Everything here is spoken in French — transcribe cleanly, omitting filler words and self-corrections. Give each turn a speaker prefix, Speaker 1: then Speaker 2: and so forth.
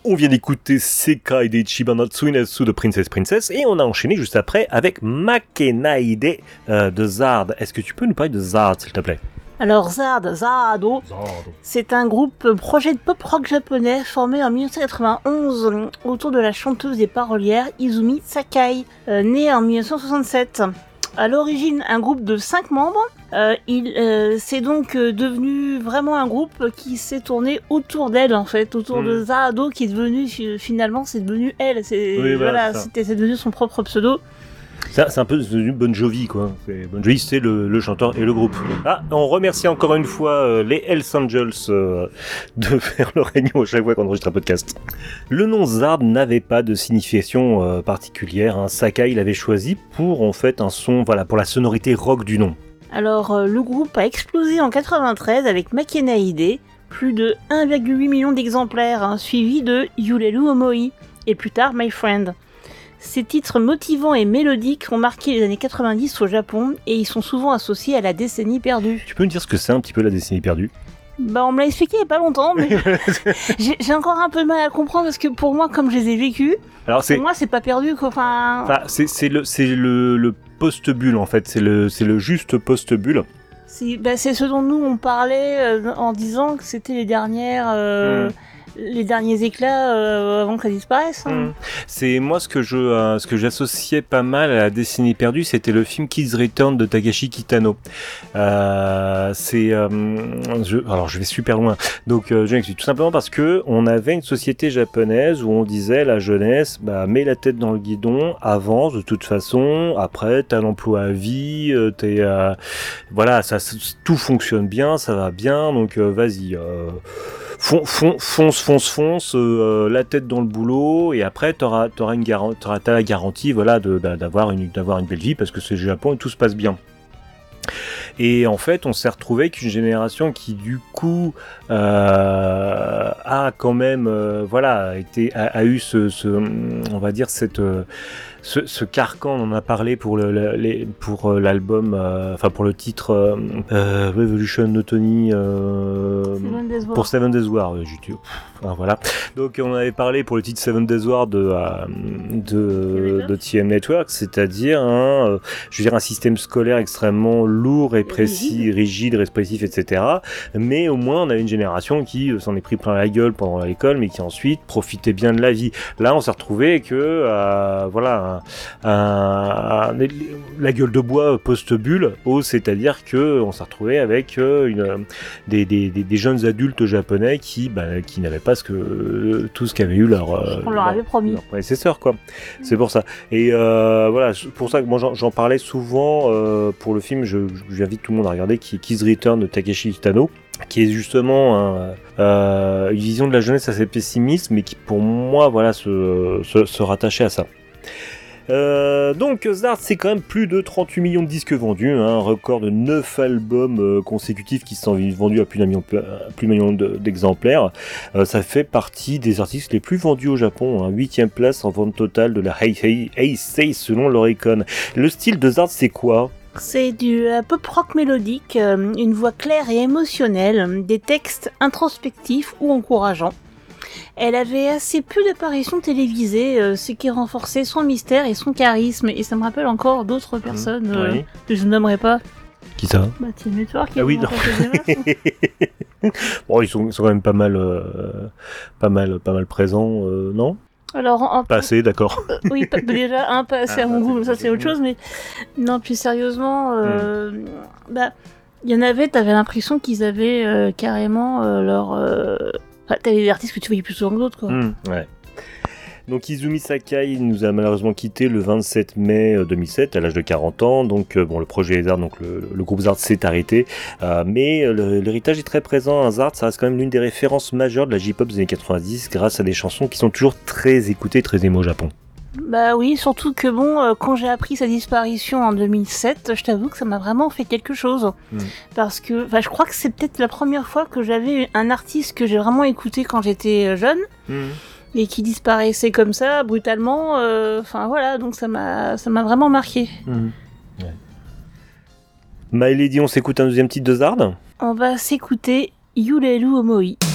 Speaker 1: On vient d'écouter Sekai de Chiba Tsuinetsu de Princess et on a enchaîné juste après avec Makenaide de Zard. Est-ce que tu peux nous parler de Zard s'il te plaît?
Speaker 2: Alors Zardo, c'est un groupe projet de pop-rock japonais formé en 1991 autour de la chanteuse et parolière Izumi Sakai, née en 1967. À l'origine, un groupe de 5 membres, c'est donc devenu vraiment un groupe qui s'est tourné autour d'elle en fait, autour de Zardo qui est devenu finalement c'est devenu elle, c'est devenu son propre pseudo.
Speaker 1: C'est un peu devenu Bon Jovi quoi. Bon Jovi c'est le chanteur et le groupe. Ah, on remercie encore une fois les Hells Angels de faire le réunion à chaque fois qu'on enregistre un podcast. Le nom Zard n'avait pas de signification particulière. Hein. Sakai l'avait choisi pour en fait un son, pour la sonorité rock du nom.
Speaker 2: Alors le groupe a explosé en 93 avec Makenaide, plus de 1,8 million d'exemplaires, suivi de Yulelu Omoi et plus tard My Friend. Ces titres motivants et mélodiques ont marqué les années 90 au Japon et ils sont souvent associés à la décennie perdue.
Speaker 1: Tu peux me dire ce que c'est un petit peu la décennie perdue ?
Speaker 2: On me l'a expliqué il n'y a pas longtemps, mais j'ai encore un peu de mal à comprendre parce que pour moi, comme je les ai vécus, pour moi c'est pas perdu quoi.
Speaker 1: C'est le post-bulle en fait, c'est le juste post-bulle.
Speaker 2: C'est ce dont nous on parlait en disant que c'était les dernières... les derniers éclats avant que ça disparaisse.
Speaker 1: C'est moi ce que j'associais pas mal à la décennie perdue, c'était le film Kids Return de Takashi Kitano. Alors je vais super loin. Donc je m'explique tout simplement parce que on avait une société japonaise où on disait la jeunesse, mets la tête dans le guidon, avance de toute façon. Après t'as l'emploi à vie, tout fonctionne bien, ça va bien, donc vas-y. Fonce, la tête dans le boulot, et après t'auras la garantie, d'avoir une belle vie parce que c'est le Japon et tout se passe bien. Et en fait, on s'est retrouvé avec une génération qui, du coup, a quand même, a eu on va dire ce carcan, on en a parlé pour l'album, pour le titre Revolution no Tony pour Seven Days War. Voilà. Donc on avait parlé pour le titre Seven Days War de TM Network, c'est-à-dire un système scolaire extrêmement lourd et précis, rigide, répressif, etc. Mais au moins on a une génération qui s'en est pris plein la gueule pendant l'école, mais qui ensuite profitait bien de la vie. Là on s'est retrouvé que la gueule de bois post-bulle, c'est-à-dire que on s'est retrouvé avec des jeunes adultes japonais qui n'avaient pas tout ce qu'avaient eu
Speaker 2: on leur avait promis
Speaker 1: leurs prédécesseurs quoi. C'est pour ça. Et pour ça que moi j'en parlais souvent pour le film. J'invite tout le monde à regarder Kids Return de Takashi Kitano, qui est justement une vision de la jeunesse assez pessimiste, mais qui pour moi se rattachait à ça. Donc Zard, c'est quand même plus de 38 millions de disques vendus, un record de 9 albums consécutifs qui sont vendus à plus d'un million d'exemplaires. Ça fait partie des artistes les plus vendus au Japon, 8ème place en vente totale de la Heisei selon l'Oricon. Le style de Zard, c'est quoi ?
Speaker 2: C'est du pop-rock mélodique, une voix claire et émotionnelle, des textes introspectifs ou encourageants. Elle avait assez peu d'apparitions télévisées, ce qui renforçait son mystère et son charisme, et ça me rappelle encore d'autres personnes que je ne nommerai pas.
Speaker 1: Qui ça ?
Speaker 2: Team Network.
Speaker 1: Ah oui, non. Bon, ils sont quand même pas mal présents, non ?
Speaker 2: Alors,
Speaker 1: pas assez, d'accord.
Speaker 2: Oui, déjà, pas assez à mon goût, mais ça c'est autre chose, mais non, plus sérieusement, il y en avait, t'avais l'impression qu'ils avaient carrément t'avais des artistes que tu voyais plus souvent que d'autres, quoi.
Speaker 1: Ouais. Donc Izumi Sakai nous a malheureusement quitté le 27 mai 2007 à l'âge de 40 ans. Donc le projet Zard, donc le groupe Zard s'est arrêté, mais l'héritage est très présent. Zard, ça reste quand même l'une des références majeures de la J-pop des années 90 grâce à des chansons qui sont toujours très écoutées, très émo au Japon.
Speaker 2: Oui, surtout que quand j'ai appris sa disparition en 2007, je t'avoue que ça m'a vraiment fait quelque chose. Parce que, je crois que c'est peut-être la première fois que j'avais un artiste que j'ai vraiment écouté quand j'étais jeune. Et qui disparaissait comme ça, brutalement, donc ça m'a vraiment marqué.
Speaker 1: Ouais. My Lady, on s'écoute un deuxième titre de Zard ?
Speaker 2: On va s'écouter Yulelu Omoi.